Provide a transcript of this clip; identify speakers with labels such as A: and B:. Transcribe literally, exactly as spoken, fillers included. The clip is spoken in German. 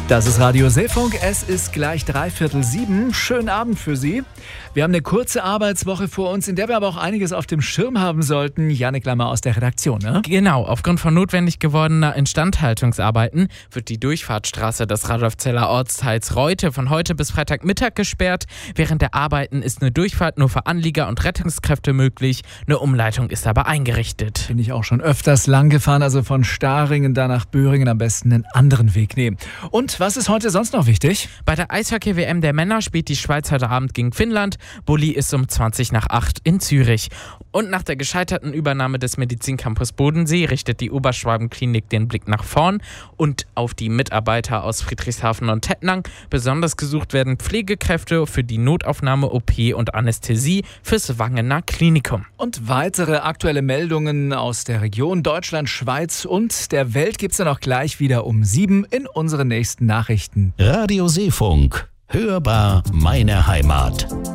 A: Das ist Radio Seefunk. Es ist gleich dreiviertel sieben. Schönen Abend für Sie. Wir haben eine kurze Arbeitswoche vor uns, in der wir aber auch einiges auf dem Schirm haben sollten. Jannik Lammer aus der Redaktion, ne?
B: Genau, aufgrund von notwendig gewordener Instandhaltungsarbeiten wird die Durchfahrtsstraße des Radolfzeller Ortsteils Reute von heute bis Freitagmittag gesperrt. Während der Arbeiten ist eine Durchfahrt nur für Anlieger und Rettungskräfte möglich. Eine Umleitung ist aber eingerichtet.
A: Bin ich auch schon öfters lang gefahren, also von Staringen da nach Böhringen am besten einen anderen Weg nehmen. Und was ist heute sonst noch wichtig?
B: Bei der Eishockey-W M der Männer spielt die Schweiz heute Abend gegen Finnland. Bulli ist um zwanzig nach acht in Zürich. Und nach der gescheiterten Übernahme des Medizincampus Bodensee richtet die Oberschwaben-Klinik den Blick nach vorn und auf die Mitarbeiter aus Friedrichshafen und Tettnang. Besonders gesucht werden Pflegekräfte für die Notaufnahme, O P und Anästhesie fürs Wangener Klinikum.
A: Und weitere aktuelle Meldungen aus der Region Deutschland, Schweiz und der Welt gibt's dann auch gleich wieder um sieben in unseren nächsten Nachrichten.
C: Radio Seefunk. Hörbar meine Heimat.